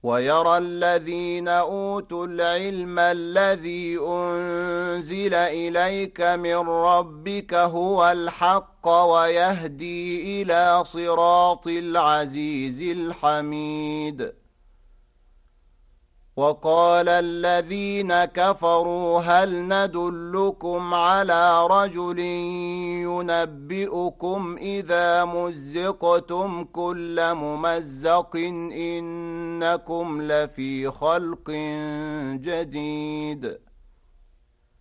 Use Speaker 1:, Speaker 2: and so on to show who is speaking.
Speaker 1: ويرى الذين أوتوا العلم الذي أنزل إليك من ربك هو الحق ويهدي إلى صراط العزيز الحميد. وقال الذين كفروا هل ندلكم على رجل ينبئكم إذا مزقتم كل ممزق إنكم لفي خلق جديد.